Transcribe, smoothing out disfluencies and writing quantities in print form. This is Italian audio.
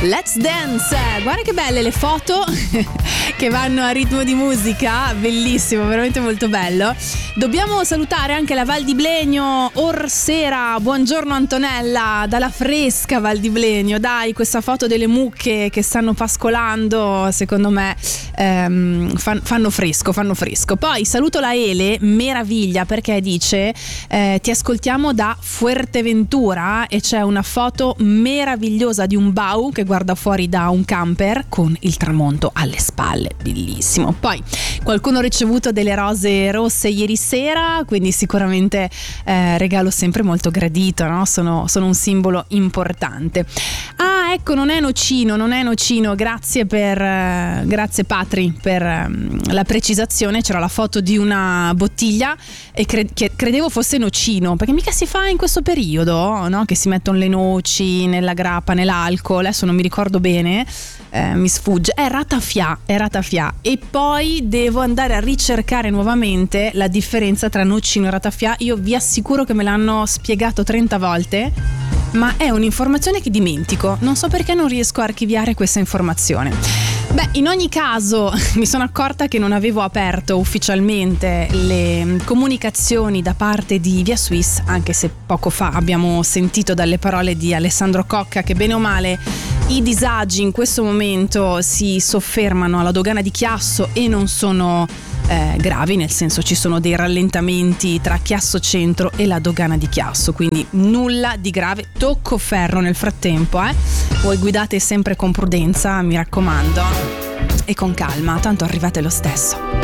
Let's Dance, guarda che belle le foto che vanno a ritmo di musica, bellissimo, veramente molto bello. Dobbiamo salutare anche la Val di Blegno, Orsera, buongiorno Antonella, dalla fresca Val di Blegno, dai, questa foto delle mucche che stanno pascolando, secondo me fanno fresco. Poi saluto la Ele, meraviglia, perché dice ti ascoltiamo da Fuerteventura e c'è una foto meravigliosa di un bau che guarda fuori da un camper con il tramonto alle spalle, bellissimo. Poi qualcuno ha ricevuto delle rose rosse ieri sera, quindi sicuramente regalo sempre molto gradito, no? Sono un simbolo importante. Ah, ecco, non è nocino, grazie Patri per la precisazione. C'era la foto di una bottiglia e credevo fosse nocino, perché mica si fa in questo periodo, no? Che si mettono le noci nella grappa, nell'alcol, adesso non mi ricordo bene, mi sfugge, è ratafia. E poi devo andare a ricercare nuovamente la differenza tra nocino e ratafia. Io vi assicuro che me l'hanno spiegato 30 volte, ma è un'informazione che dimentico, non so perché non riesco a archiviare questa informazione. Beh, in ogni caso mi sono accorta che non avevo aperto ufficialmente le comunicazioni da parte di Via Swiss, anche se poco fa abbiamo sentito dalle parole di Alessandro Cocca che bene o male i disagi in questo momento si soffermano alla dogana di Chiasso e non sono gravi, nel senso ci sono dei rallentamenti tra Chiasso Centro e la dogana di Chiasso, quindi nulla di grave, tocco ferro nel frattempo, voi guidate sempre con prudenza, mi raccomando, e con calma, tanto arrivate lo stesso.